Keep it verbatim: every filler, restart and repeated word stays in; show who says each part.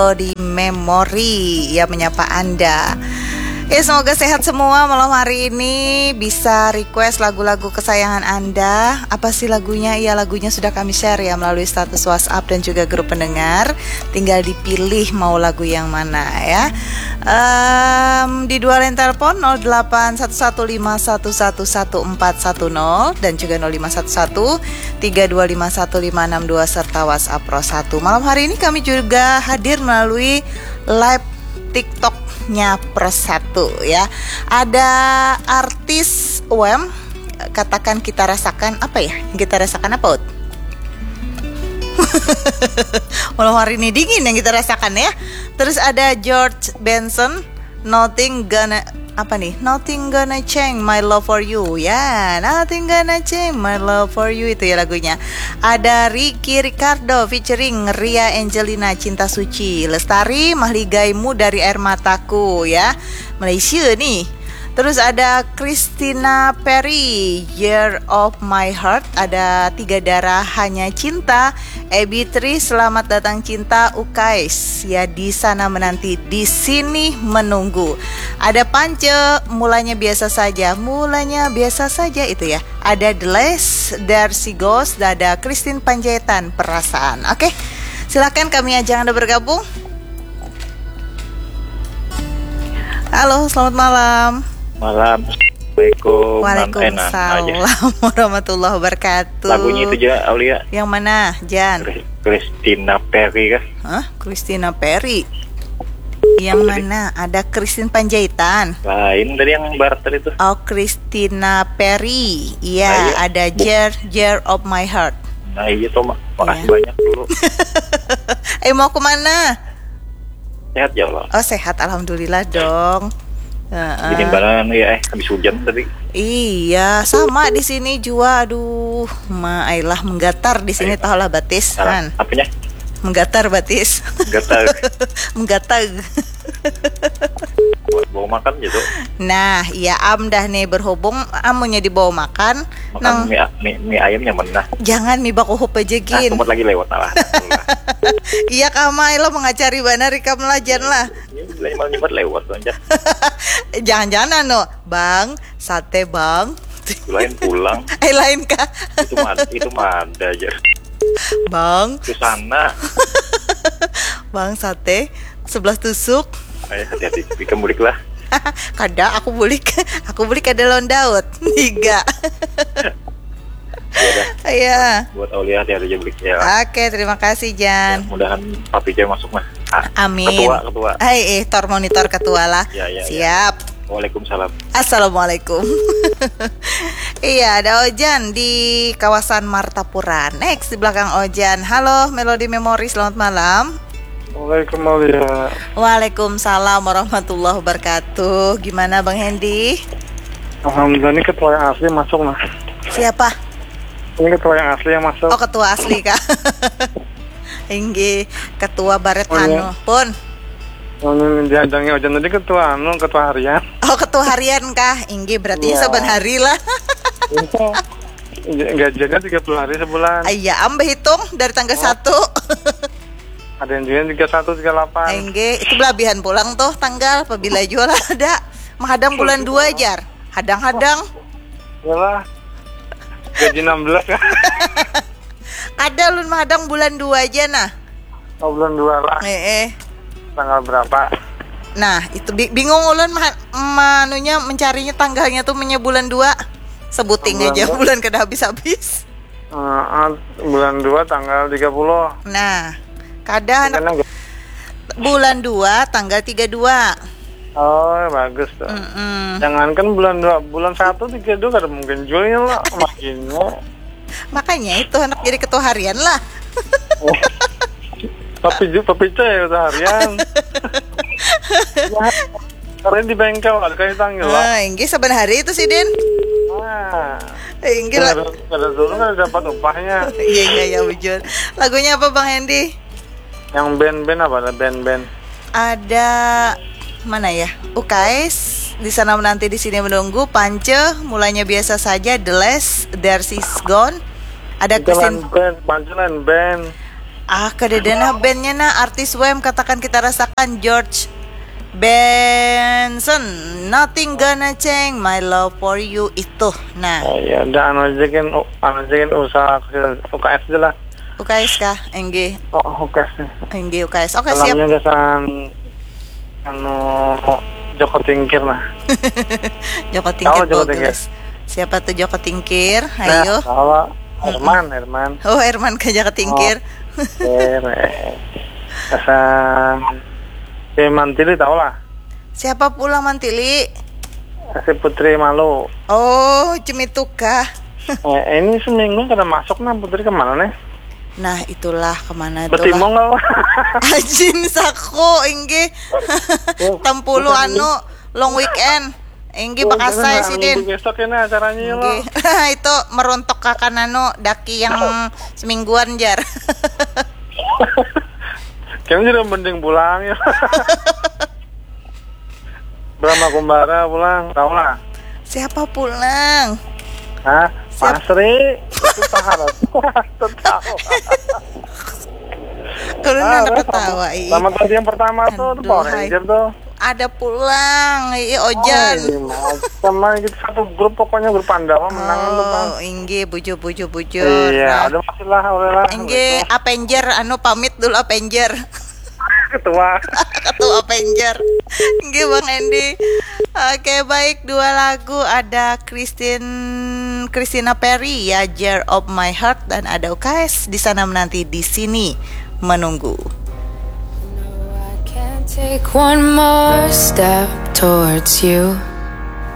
Speaker 1: Melody Memory yang menyapa Anda. Ya, semoga sehat semua malam hari ini. Bisa request lagu-lagu kesayangan Anda. Apa sih lagunya? Ya, lagunya sudah kami share ya melalui status WhatsApp dan juga grup pendengar. Tinggal dipilih mau lagu yang mana ya. um, Di dua line telepon nol delapan satu satu lima satu satu satu empat satu nol dan juga nol lima satu satu tiga dua lima satu lima enam dua serta WhatsApp Pro satu. Malam hari ini kami juga hadir melalui live TikTok-nya Persatu ya. Ada artis U M, katakan kita rasakan apa ya? Kita rasakan apa, Ut? Malam hari ini dingin yang kita rasakan ya. Terus ada George Benson, Nothing Gonna apa nih? Nothing Gonna Change My Love For You ya. Nothing Gonna Change My Love For You itu ya lagunya. Ada Ricky Ricardo featuring Ria Angelina, Cinta Suci. Lestari, Mahligaimu dari Air Mataku ya, Malaysia nih. Terus ada Christina Perry, Year of My Heart. Ada Tiga Darah, Hanya Cinta. Ebi Tri, Selamat Datang Cinta. Ukais, ya Di Sana Menanti, Di Sini Menunggu. Ada Pance, Mulanya Biasa Saja. Mulanya Biasa Saja itu ya. Ada The Less, There She Goes. Ada Christine Panjaitan, Perasaan. Oke, silakan kami ajak Anda bergabung. Halo, selamat malam.
Speaker 2: Malam. Assalamualaikum.
Speaker 1: Waalaikumsalam warahmatullahi wabarakatuh.
Speaker 2: Lagunya itu aja, Aulia.
Speaker 1: Yang mana, Jan?
Speaker 2: Christina Perry kah?
Speaker 1: Hah? Christina Perry. Yang oh, mana? Ada Christine Panjaitan.
Speaker 2: Lain dari yang barter itu.
Speaker 1: Oh, Christina Perry. Iya, nah, iya. Ada Year, Year of My Heart.
Speaker 2: Nah, iya toh, makasih iya. banyak dulu.
Speaker 1: Eh, mau kemana?
Speaker 2: Sehat ya Allah.
Speaker 1: Oh, sehat, alhamdulillah dong. Uh,
Speaker 2: Ini barangan ya, eh habis hujan tadi.
Speaker 1: Iya, sama di sini juga. Aduh, Mailah menggatar di sini tahulah batis kan.
Speaker 2: Apanya?
Speaker 1: Menggatar batis.
Speaker 2: Menggatar.
Speaker 1: Menggatar.
Speaker 2: Buat bawa makan gitu.
Speaker 1: Nah, iya am dah nih berhubung amunya dibawa makan.
Speaker 2: Makan nang, mie, mie, mie ayamnya mana?
Speaker 1: Jangan mie baku hup aja gin.
Speaker 2: Nah, lagi lewat lah.
Speaker 1: Iya Kamai lo mengacari bana rikam lajan lah.
Speaker 2: Ini malah nyempat lewat aja.
Speaker 1: Jangan-jangan no, Bang, sate Bang.
Speaker 2: Lain pulang.
Speaker 1: Eh lain kah?
Speaker 2: Itu mah itu mah ada aja.
Speaker 1: Bang.
Speaker 2: Ke sana.
Speaker 1: Bang sate sebelah tusuk.
Speaker 2: Ayo hati-hati, bika mulik lah.
Speaker 1: Kada aku bulik, aku bulik ada londaut tiga. Iya.
Speaker 2: Buat Aulia hati-hati aja bulik ya.
Speaker 1: Oke, terima kasih Jan.
Speaker 2: Ya, mudahan Papi Jaya masuk mah. Ah,
Speaker 1: amin.
Speaker 2: Ketua, ketua.
Speaker 1: Hai, eh, tor monitor ketua lah.
Speaker 2: Ya, ya,
Speaker 1: siap.
Speaker 2: Ya. Waalaikumsalam.
Speaker 1: Assalamualaikum. Iya, ada Ojan di kawasan Martapura. Next di belakang Ojan. Halo, Melody Memory, selamat malam.
Speaker 3: Waalaikumsalam.
Speaker 1: Waalaikumsalam warahmatullahi wabarakatuh. Gimana Bang Hendy?
Speaker 3: Alhamdulillah, ini ketua yang asli masuk nah.
Speaker 1: Siapa?
Speaker 3: Ini ketua yang asli yang masuk.
Speaker 1: Oh, ketua asli kah? Inggi, ketua Baret oh, Hanu. Ya. Pun.
Speaker 3: Oh, diadangi Ojan tadi ketua anu, ketua harian.
Speaker 1: Oh, ketua harian kah? Inggi berarti ya. Saban hari lah.
Speaker 3: Gajinya tiga puluh hari sebulan.
Speaker 1: Iya, ambil hitung dari tanggal oh. satu.
Speaker 3: Ada yang jual tiga puluh satu, tiga puluh delapan.
Speaker 1: Engge, itu belabihan pulang tuh tanggal apabila jual ada. Menghadang bulan dua jar. Hadang-hadang.
Speaker 3: Yalah. Gaji enam belas kan.
Speaker 1: Ada lu menghadang bulan dua aja nah.
Speaker 3: Oh, bulan dua lah.
Speaker 1: Eh, eh.
Speaker 3: Tanggal berapa?
Speaker 1: Nah, itu bingung ulun manunya mencarinya tanggalnya tuh menye bulan dua. Sebuting bulan aja dua. Bulan kada habis-habis.
Speaker 3: Uh, bulan dua tanggal tiga puluh.
Speaker 1: Nah, kada anak bulan dua tanggal tiga puluh dua.
Speaker 3: Oh, bagus tuh. Mm-mm. Jangankan bulan dua, bulan satu tiga puluh dua kada mungkin jualnya lah, makin.
Speaker 1: Makanya itu anak jadi ketua harian lah.
Speaker 3: Oh. Papi juga papi cah ketua harian. Ya, karena di bengkel ada kayak tanggal lah.
Speaker 1: Ah, inggi saban hari itu sih Din.
Speaker 3: Ah.
Speaker 1: Inggi lah.
Speaker 3: Kada dulu kan dapat upahnya.
Speaker 1: Iya iya ya wujud. Lagunya apa Bang Hendy?
Speaker 3: Yang band-band apa? Ada band-band.
Speaker 1: Ada mana ya? U K S, Di Sana Menanti Di Sini Menunggu, Pance, Mulanya Biasa Saja, The Less, There She's Gone. Ada Christine
Speaker 3: band, Pance lain band.
Speaker 1: Ah, kededena bandnya na artis W M katakan kita rasakan George Benson, Nothing Gonna Change My Love For You itu. Nah,
Speaker 3: Oh iya, udah anu aja kan, oh, anu aja kan usaha U K S aja lah.
Speaker 1: U K S kah? Engge,
Speaker 3: Oh, U K S nih.
Speaker 1: Engge U K S. Oke, siap.
Speaker 3: Salamnya gasan anu Joko Tingkir lah.
Speaker 1: Joko Tingkir
Speaker 3: Tahu Joko Tingkir?
Speaker 1: bagus. Siapa tuh Joko Tingkir?
Speaker 3: Nah,
Speaker 1: Ayo.
Speaker 3: salah. Herman, Herman.
Speaker 1: Oh, Herman ke Joko Tingkir.
Speaker 3: Eh, gasan si Mantili tau lah.
Speaker 1: Siapa pula Mantili?
Speaker 3: Si Putri Malu.
Speaker 1: Oh, Cemituka.
Speaker 3: Eh, ini seminggu kada masuk nah Putri kemana nih?
Speaker 1: Nah, itulah kemana tuh
Speaker 3: Betimong
Speaker 1: lah.
Speaker 3: lah.
Speaker 1: Ajin sako Engge. Tampulu anu long weekend. Engge bakasai si Din.
Speaker 3: Besok ini acaranya ya
Speaker 1: Engge.
Speaker 3: lo.
Speaker 1: Itu merontok kakan anu daki yang semingguan jar.
Speaker 3: Kayaknya sudah mending pulang ya. Brahma Kumbara pulang, tau lah.
Speaker 1: Siapa pulang?
Speaker 3: Hah?
Speaker 1: Siap.
Speaker 3: Pasri? Itu taharat. Tahu.
Speaker 1: Kalau
Speaker 3: Ah,
Speaker 1: ada
Speaker 3: sama-
Speaker 1: ketawa ih.
Speaker 3: Sama tadi yang pertama tuh, tuh
Speaker 1: Aduh,
Speaker 3: Power
Speaker 1: hai.
Speaker 3: Ranger tuh.
Speaker 1: Ada pulang, iya Ojan.
Speaker 3: Oh, sama gitu satu grup pokoknya grup Pandawa menang tuh Bang.
Speaker 1: Oh, Ingge buju buju bujur.
Speaker 3: Iya, ada masih lah, boleh lah.
Speaker 1: Ingge Avenger anu pamit dulu Avenger.
Speaker 3: Ketua.
Speaker 1: Ketua Avenger. Ingge Bang Endi. Oke, baik, dua lagu ada Christine Christina Perry ya Jar of My Heart dan ada U K S di sana menanti di sini menunggu.
Speaker 4: Take one more step towards you.